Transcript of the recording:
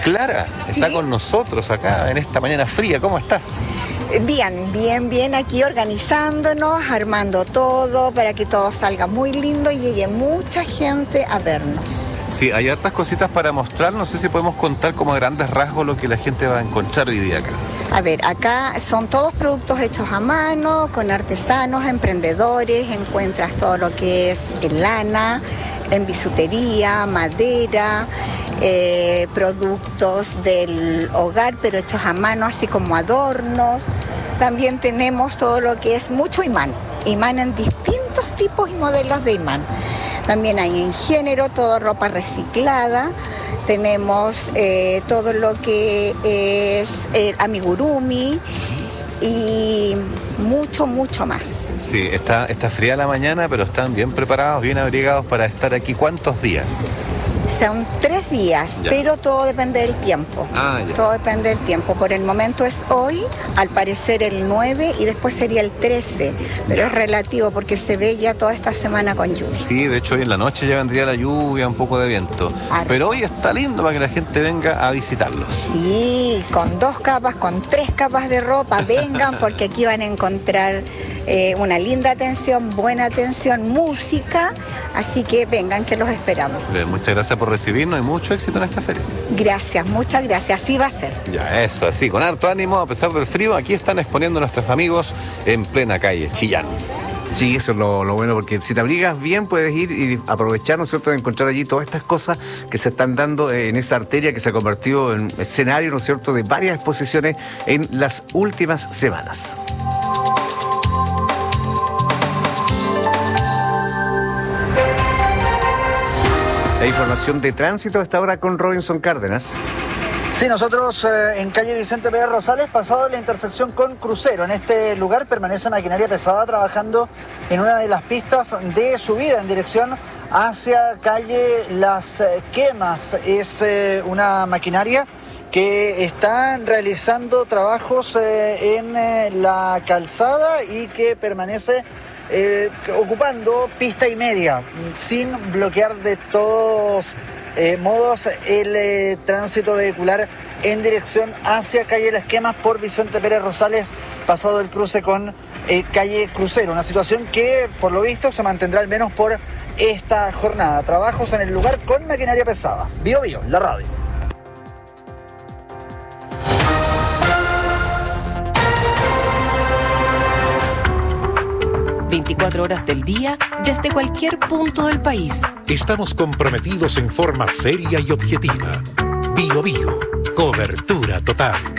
Clara está Sí. con nosotros acá en esta mañana fría. ¿Cómo estás? Bien, aquí organizándonos, armando todo para que todo salga muy lindo y llegue mucha gente a vernos. Sí, hay hartas cositas para mostrar. No sé si podemos contar como a grandes rasgos lo que la gente va a encontrar hoy día acá. A ver, acá son todos productos hechos a mano, con artesanos, emprendedores, encuentras todo lo que es en lana, en bisutería, madera, productos del hogar, pero hechos a mano, así como adornos. También tenemos todo lo que es mucho imán en distintos tipos y modelos de imán. También hay en género, todo ropa reciclada. Tenemos todo lo que es el amigurumi y mucho más. Sí, está fría la mañana, pero están bien preparados, bien abrigados para estar aquí. ¿Cuántos días? Son 3 días, Ya. pero todo depende del tiempo. Ya. Todo depende del tiempo. Por el momento es hoy, al parecer el 9 y después sería el 13. Pero Ya. es relativo porque se ve ya toda esta semana con lluvia. Sí, de hecho hoy en la noche ya vendría la lluvia, un poco de viento. Harto. Pero hoy está lindo para que la gente venga a visitarlos. Sí, con 2 capas, con 3 capas de ropa, vengan porque aquí van a encontrar una linda atención, buena atención, música, así que vengan que los esperamos. Muchas gracias por recibirnos y mucho éxito en esta feria. Gracias, muchas gracias, así va a ser. Ya, eso, así, con harto ánimo, a pesar del frío, aquí están exponiendo nuestros amigos en plena calle Chillán. Sí, eso es lo bueno, porque si te abrigas bien puedes ir y aprovechar, ¿no es cierto?, de encontrar allí todas estas cosas que se están dando en esa arteria que se ha convertido en escenario, ¿no es cierto?, de varias exposiciones en las últimas semanas. La información de tránsito está ahora con Robinson Cárdenas. Sí, nosotros en calle Vicente Pérez Rosales, pasado la intersección con Crucero. En este lugar permanece maquinaria pesada trabajando en una de las pistas de subida en dirección hacia calle Las Quemas. Es una maquinaria que está realizando trabajos en la calzada y que permanece ocupando pista y media, sin bloquear de todos modos el tránsito vehicular en dirección hacia calle Las Quemas por Vicente Pérez Rosales, pasado el cruce con calle Crucero. Una situación que por lo visto se mantendrá al menos por esta jornada. Trabajos en el lugar con maquinaria pesada. Bio, la radio. ...24 horas del día, desde cualquier punto del país. Estamos comprometidos en forma seria y objetiva. Bio, cobertura total.